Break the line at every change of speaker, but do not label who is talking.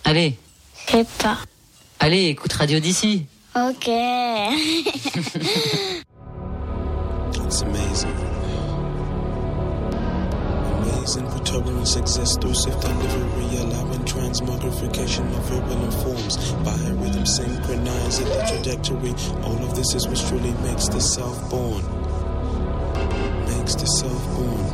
Allez.
Je sais pas.
Allez, écoute Radio d'ici.
Ok.
It's amazing. Amazing protuberance exists through swift delivery, allowing transmogrification of virulent forms. Biorhythm synchronizing the trajectory. All of this is what truly makes the self born. Makes the self born.